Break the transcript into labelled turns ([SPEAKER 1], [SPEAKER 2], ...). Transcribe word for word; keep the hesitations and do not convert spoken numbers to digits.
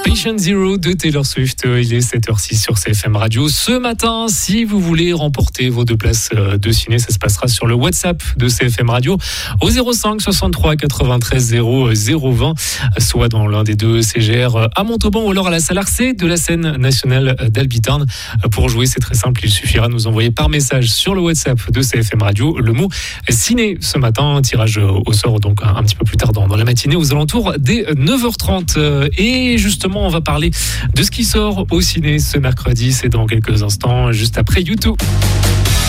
[SPEAKER 1] Patient Zero de Taylor Swift, il est sept heures six sur C F M Radio. Ce matin, si vous voulez remporter vos deux places de ciné, ça se passera sur le WhatsApp de C F M Radio au zéro cinq soixante-trois quatre-vingt-treize zéro zéro vingt, soit dans l'un des deux C G R à Montauban ou alors à la salle Arcé de la scène nationale d'Albitorne. Pour jouer, c'est très simple, il suffira de nous envoyer par message sur le WhatsApp de C F M Radio le mot ciné. Ce matin, tirage au sort donc un, un petit peu plus tard dans, dans la matinée aux alentours des neuf heures trente. Et justement, on va parler de ce qui sort au ciné ce mercredi. C'est dans quelques instants, juste après YouTube.